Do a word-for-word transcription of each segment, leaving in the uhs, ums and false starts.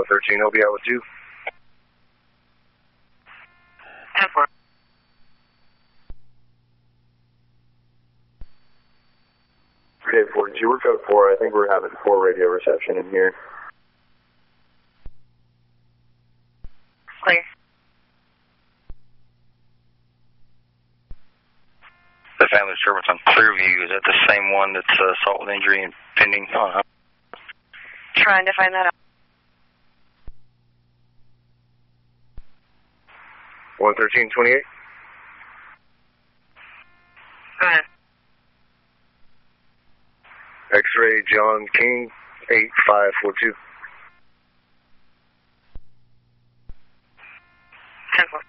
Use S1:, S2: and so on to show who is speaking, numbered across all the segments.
S1: thirteen, he'll be out with you.
S2: ten four.
S1: Okay, forty-two, we're code four. I think we're having poor radio reception in here.
S2: Clear.
S3: The family service on Clearview, is that the same one that's uh, assault with injury and pending? Oh, no.
S2: Trying to find that out.
S1: one thirteen twenty-eight.
S2: Go ahead.
S1: X-ray John King, eight five four two.
S2: ten four.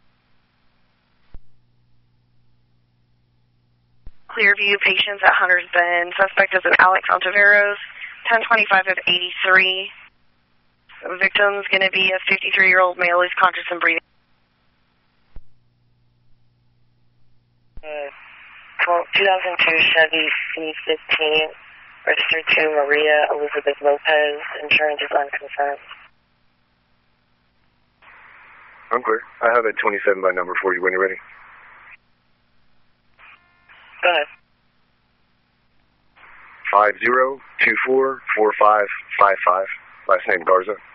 S2: Clearview patients at Hunter's Bend. Suspect is an Alex Ontiveros, ten twenty-five of eighty-three. The victim's going to be a fifty-three-year-old male who's conscious and breathing. Uh, two thousand two Chevy C fifteen, registered to Maria Elizabeth Lopez. Insurance is unconfirmed.
S1: I'm clear. I have a twenty-seven by number for you when you're ready.
S2: Go ahead.
S1: five zero two four four five five five. Last name Garza.